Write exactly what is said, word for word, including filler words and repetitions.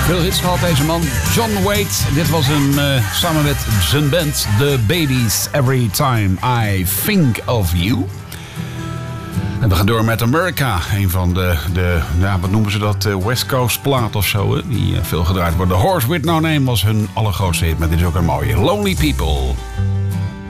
Veel hits gehad deze man. John Waite. Dit was een uh, samen met zijn band The Babies. Every Time I Think of You. En we gaan door met America. Een van de, de ja, wat noemen ze dat, West Coast plaat of zo. Hè? Die uh, veel gedraaid wordt. The Horse With No Name was hun allergrootste hit. Maar dit is ook een mooie. Lonely People.